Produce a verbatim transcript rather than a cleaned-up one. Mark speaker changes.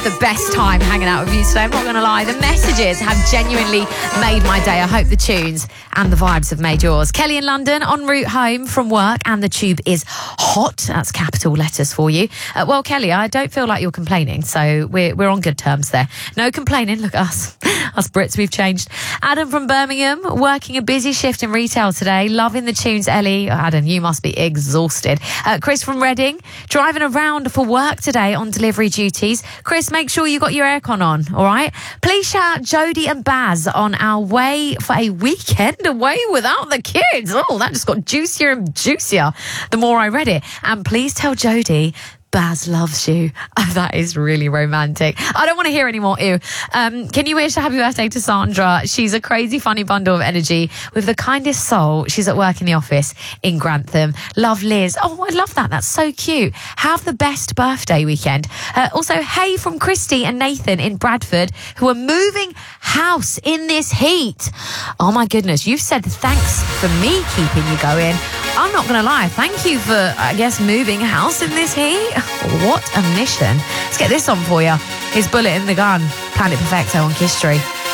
Speaker 1: the best time hanging out with you today. I'm not going to lie. The messages have genuinely made my day. I hope the tunes and the vibes have made yours. Kelly in London, en route home from work, and the tube is hot. That's capital letters for you. Uh, well, Kelly, I don't feel like you're complaining, so we're we're on good terms there. No complaining. Look at us. Us Brits, we've changed. Adam from Birmingham, working a busy shift in retail today. Loving the tunes, Ellie. Oh, Adam, you must be exhausted. Uh, Chris from Reading, driving around for work today on delivery duties. Chris, make sure you got your aircon on, all right? Please shout out Jodie and Baz on our way for a weekend away without the kids. Oh, that just got juicier and juicier the more I read it. And please tell Jodie Baz loves you. Oh, that is really romantic. I don't want to hear any more ew. Um, can you wish a happy birthday to Sandra? She's a crazy, funny bundle of energy with the kindest soul. She's at work in the office in Grantham. Love, Liz. Oh, I love that. That's so cute. Have the best birthday weekend. Uh, also, hey from Christy and Nathan in Bradford, who are moving house in this heat. Oh my goodness. You've said thanks for me keeping you going. I'm not going to lie. Thank you for, I guess, moving house in this heat. What a mission. Let's get this on for you. Here's Bullet in the Gun, Planet Perfecto on Kiss Tree.